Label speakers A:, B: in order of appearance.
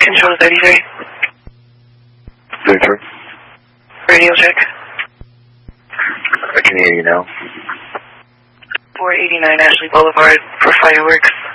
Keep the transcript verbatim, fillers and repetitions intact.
A: Control thirty-three.
B: Victor.
A: Radio check.
B: I can hear you now.
A: four eighty-nine Ashley Boulevard for fireworks.